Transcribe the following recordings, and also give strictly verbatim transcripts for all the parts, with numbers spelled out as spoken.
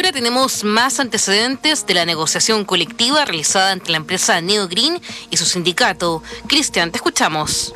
ahora tenemos más antecedentes de la negociación colectiva realizada entre la empresa Neogreen y su sindicato. Cristian, te escuchamos.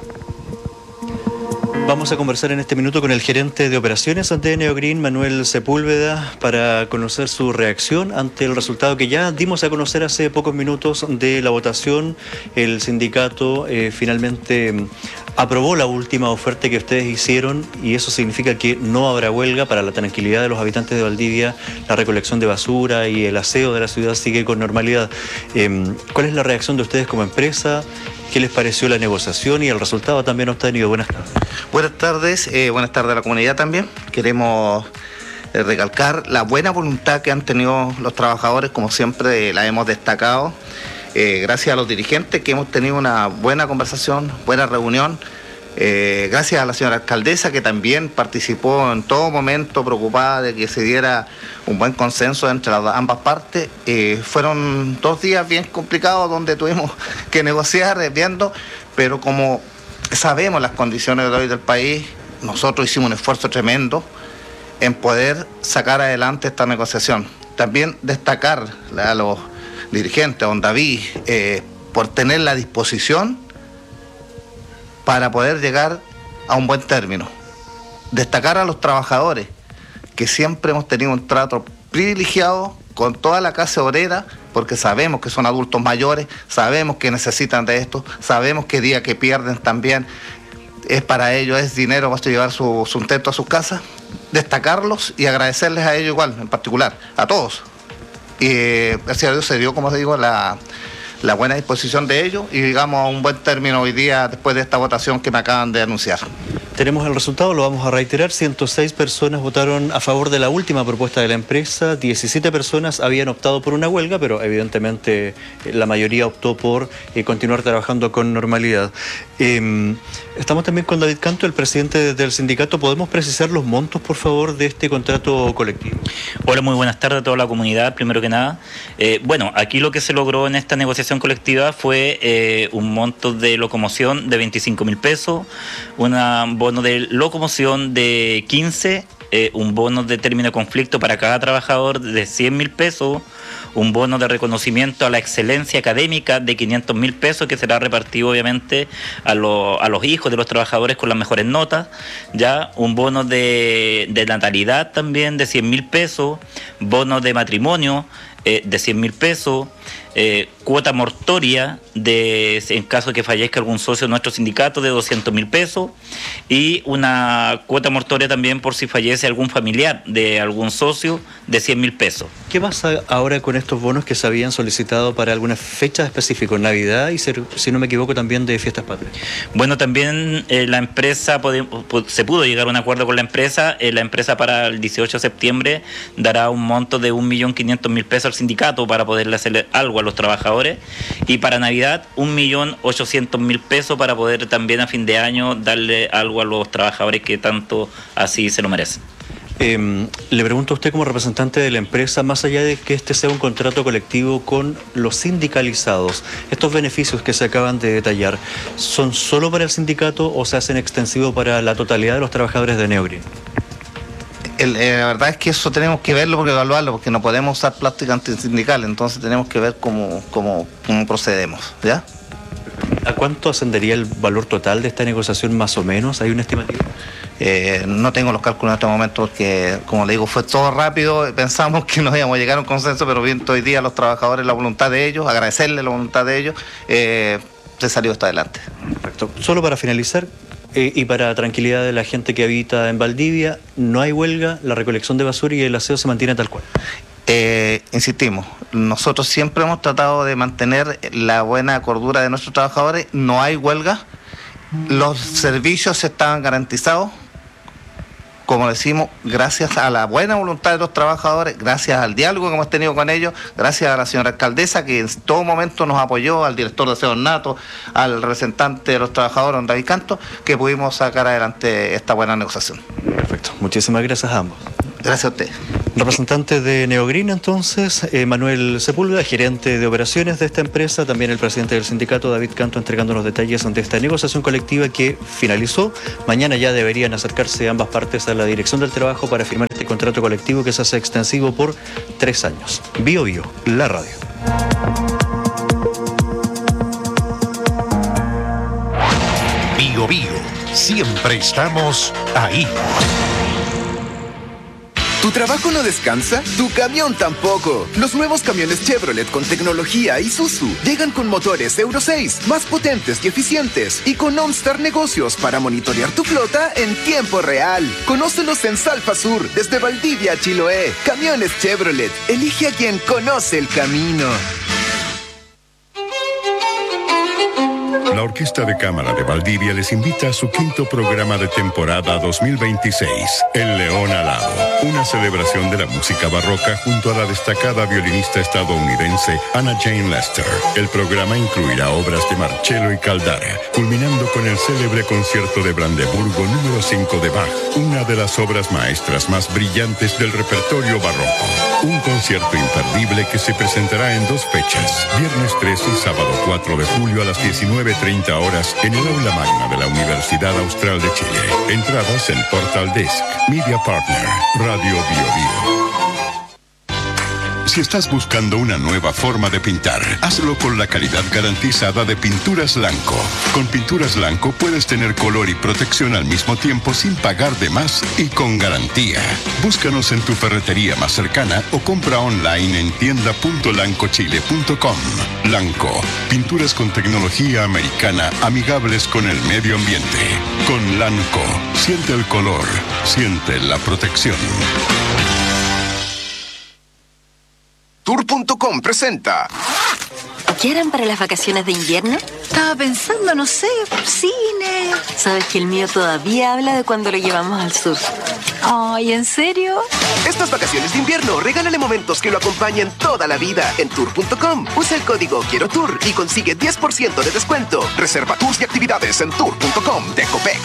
Vamos a conversar en este minuto con el gerente de operaciones de Neogreen, Manuel Sepúlveda, para conocer su reacción ante el resultado que ya dimos a conocer hace pocos minutos de la votación. El sindicato eh, finalmente aprobó la última oferta que ustedes hicieron y eso significa que no habrá huelga. Para la tranquilidad de los habitantes de Valdivia, la recolección de basura y el aseo de la ciudad sigue con normalidad. Eh, ¿Cuál es la reacción de ustedes como empresa? ¿Qué les pareció la negociación y el resultado también obtenido? Buenas tardes. Buenas tardes, eh, buenas tardes a la comunidad también. Queremos eh, recalcar la buena voluntad que han tenido los trabajadores, como siempre la hemos destacado. Eh, gracias a los dirigentes que hemos tenido una buena conversación, buena reunión. Eh, gracias a la señora alcaldesa que también participó en todo momento preocupada de que se diera un buen consenso entre las ambas partes. Eh, fueron dos días bien complicados donde tuvimos que negociar, eh, viendo, pero como sabemos las condiciones de hoy del país, nosotros hicimos un esfuerzo tremendo en poder sacar adelante esta negociación. También destacar a los dirigentes, a don David, eh, por tener la disposición para poder llegar a un buen término. Destacar a los trabajadores, que siempre hemos tenido un trato privilegiado con toda la clase obrera, porque sabemos que son adultos mayores, sabemos que necesitan de esto, sabemos que día que pierden también es para ellos, es dinero para llevar su sustento a sus casas. Destacarlos y agradecerles a ellos igual, en particular, a todos. Y eh, gracias a Dios se dio, como te digo, la... la buena disposición de ellos y llegamos a un buen término hoy día después de esta votación que me acaban de anunciar. Tenemos el resultado, lo vamos a reiterar. ciento seis personas votaron a favor de la última propuesta de la empresa, diecisiete personas habían optado por una huelga, pero evidentemente la mayoría optó por eh, continuar trabajando con normalidad. Eh, estamos también con David Canto, el presidente del sindicato. ¿Podemos precisar los montos, por favor, de este contrato colectivo? Hola, muy buenas tardes a toda la comunidad, primero que nada. Eh, bueno, aquí lo que se logró en esta negociación colectiva fue eh, un monto de locomoción de veinticinco mil pesos, una bono de locomoción de quince, eh, un bono de término de conflicto para cada trabajador de cien mil pesos, un bono de reconocimiento a la excelencia académica de quinientos mil pesos que será repartido obviamente a, lo, a los hijos de los trabajadores con las mejores notas, ya un bono de, de natalidad también de cien mil pesos, bono de matrimonio eh, de cien mil pesos, Eh, cuota mortoria de, en caso de que fallezca algún socio de nuestro sindicato, de doscientos mil pesos, y una cuota mortoria también por si fallece algún familiar de algún socio de cien mil pesos. ¿Qué pasa ahora con estos bonos que se habían solicitado para algunas fechas específicas, Navidad y, si no me equivoco, también de Fiestas Patrias? Bueno, también eh, la empresa, pode, se pudo llegar a un acuerdo con la empresa. Eh, la empresa para el dieciocho de septiembre dará un monto de un millón quinientos mil pesos al sindicato para poderle hacer algo a los trabajadores, y para Navidad un millón ochocientos mil pesos para poder también a fin de año darle algo a los trabajadores que tanto así se lo merecen. Eh, le pregunto a usted como representante de la empresa, más allá de que este sea un contrato colectivo con los sindicalizados, estos beneficios que se acaban de detallar, ¿son solo para el sindicato o se hacen extensivos para la totalidad de los trabajadores de Neogreen? El, eh, la verdad es que eso tenemos que verlo, porque evaluarlo, porque no podemos usar plástica antisindical, entonces tenemos que ver cómo, cómo, cómo procedemos, ¿ya? ¿A cuánto ascendería el valor total de esta negociación más o menos? ¿Hay un estimativo? Eh, no tengo los cálculos en este momento porque, como le digo, fue todo rápido, pensamos que no íbamos a llegar a un consenso, pero viendo hoy día los trabajadores, la voluntad de ellos, agradecerles la voluntad de ellos, eh, se salió hasta adelante. Perfecto. Solo para finalizar, Eh, y para tranquilidad de la gente que habita en Valdivia, no hay huelga, la recolección de basura y el aseo se mantiene tal cual. Eh, insistimos, nosotros siempre hemos tratado de mantener la buena cordura de nuestros trabajadores, no hay huelga, los servicios estaban garantizados, como decimos, gracias a la buena voluntad de los trabajadores, gracias al diálogo que hemos tenido con ellos, gracias a la señora alcaldesa que en todo momento nos apoyó, al director de aseo Nato, al representante de los trabajadores, don David Canto, que pudimos sacar adelante esta buena negociación. Perfecto, muchísimas gracias a ambos. Gracias a usted. Representante de Neogreen, entonces, eh, Manuel Sepúlveda, gerente de operaciones de esta empresa, también el presidente del sindicato, David Canto, entregándonos detalles de esta negociación colectiva que finalizó. Mañana ya deberían acercarse ambas partes a la dirección del trabajo para firmar este contrato colectivo que se hace extensivo por tres años. Bio Bio, la radio. Bio Bio, siempre estamos ahí. ¿Tu trabajo no descansa? ¡Tu camión tampoco! Los nuevos camiones Chevrolet con tecnología Isuzu llegan con motores Euro seis, más potentes y eficientes, y con OnStar Negocios para monitorear tu flota en tiempo real. Conócelos en Salfa Sur, desde Valdivia a Chiloé. Camiones Chevrolet. Elige a quien conoce el camino. La Orquesta de Cámara de Valdivia les invita a su quinto programa de temporada dos mil veintiséis, El León Alado, una celebración de la música barroca junto a la destacada violinista estadounidense Anna Jane Lester. El programa incluirá obras de Marcello y Caldara, culminando con el célebre concierto de Brandeburgo número cinco de Bach, una de las obras maestras más brillantes del repertorio barroco. Un concierto imperdible que se presentará en dos fechas, viernes tres y sábado cuatro de julio a las diecinueve treinta horas en el aula magna de la Universidad Austral de Chile. Entradas en Portal Desk, Media Partner, Radio Bio Bio. Si estás buscando una nueva forma de pintar, hazlo con la calidad garantizada de Pinturas Lanco. Con Pinturas Lanco puedes tener color y protección al mismo tiempo sin pagar de más y con garantía. Búscanos en tu ferretería más cercana o compra online en tienda punto lanco chile punto com. Lanco, pinturas con tecnología americana amigables con el medio ambiente. Con Lanco, siente el color, siente la protección. Tour punto com presenta. ¿Qué harán para las vacaciones de invierno? Estaba pensando, no sé, cine. Sabes que el mío todavía habla de cuando lo llevamos al sur. Ay, ¿en serio? Estas vacaciones de invierno, regálale momentos que lo acompañen toda la vida en Tour punto com. Usa el código Quiero Tour y consigue diez por ciento de descuento. Reserva tours y actividades en Tour punto com de Copec.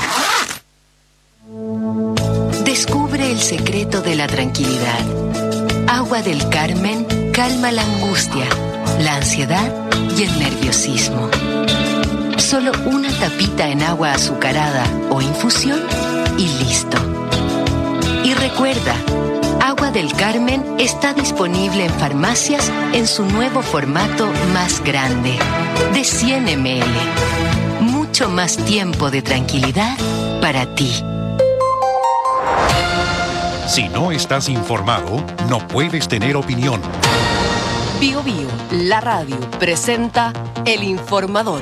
Descubre el secreto de la tranquilidad. Agua del Carmen calma la angustia, la ansiedad y el nerviosismo. Solo una tapita en agua azucarada o infusión y listo. Y recuerda, Agua del Carmen está disponible en farmacias en su nuevo formato más grande, de cien mililitros. Mucho más tiempo de tranquilidad para ti. Si no estás informado, no puedes tener opinión. Bio Bio, la radio, presenta El Informador.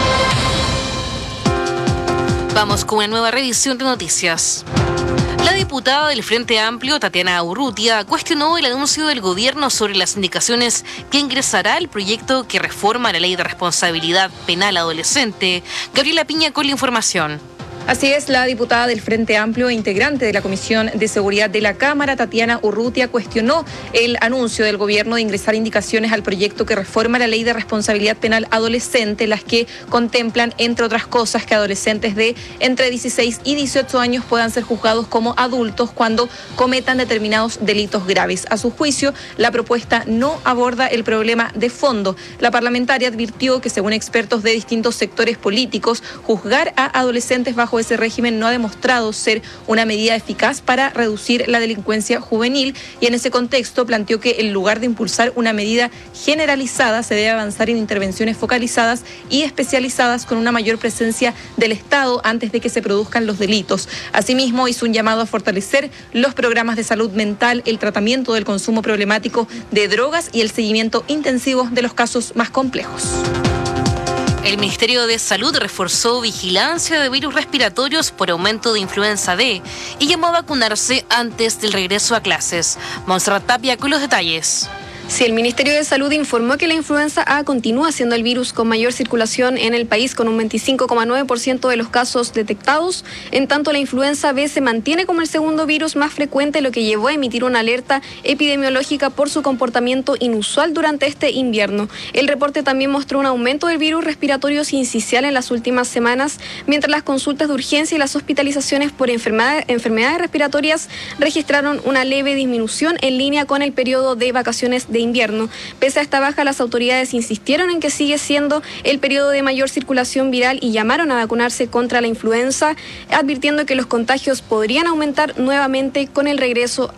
Vamos con una nueva revisión de noticias. La diputada del Frente Amplio, Tatiana Urrutia, cuestionó el anuncio del gobierno sobre las indicaciones que ingresará el proyecto que reforma la Ley de Responsabilidad Penal Adolescente. Gabriela Piña con la información. Así es, la diputada del Frente Amplio e integrante de la Comisión de Seguridad de la Cámara, Tatiana Urrutia, cuestionó el anuncio del gobierno de ingresar indicaciones al proyecto que reforma la Ley de Responsabilidad Penal Adolescente, las que contemplan, entre otras cosas, que adolescentes de entre dieciséis y dieciocho años puedan ser juzgados como adultos cuando cometan determinados delitos graves. A su juicio, la propuesta no aborda el problema de fondo. La parlamentaria advirtió que, según expertos de distintos sectores políticos, juzgar a adolescentes bajo ese régimen no ha demostrado ser una medida eficaz para reducir la delincuencia juvenil, y en ese contexto planteó que en lugar de impulsar una medida generalizada se debe avanzar en intervenciones focalizadas y especializadas con una mayor presencia del Estado antes de que se produzcan los delitos. Asimismo, hizo un llamado a fortalecer los programas de salud mental, el tratamiento del consumo problemático de drogas y el seguimiento intensivo de los casos más complejos. El Ministerio de Salud reforzó vigilancia de virus respiratorios por aumento de influenza D y llamó a vacunarse antes del regreso a clases. Montserrat Tapia con los detalles. Sí, el Ministerio de Salud informó que la influenza A continúa siendo el virus con mayor circulación en el país, con un veinticinco coma nueve por ciento de los casos detectados. En tanto, la influenza B se mantiene como el segundo virus más frecuente, lo que llevó a emitir una alerta epidemiológica por su comportamiento inusual durante este invierno. El reporte también mostró un aumento del virus respiratorio sincicial en las últimas semanas, mientras las consultas de urgencia y las hospitalizaciones por enfermedades, enfermedades respiratorias registraron una leve disminución en línea con el periodo de vacaciones de invierno. Pese a esta baja, las autoridades insistieron en que sigue siendo el periodo de mayor circulación viral y llamaron a vacunarse contra la influenza, advirtiendo que los contagios podrían aumentar nuevamente con el regreso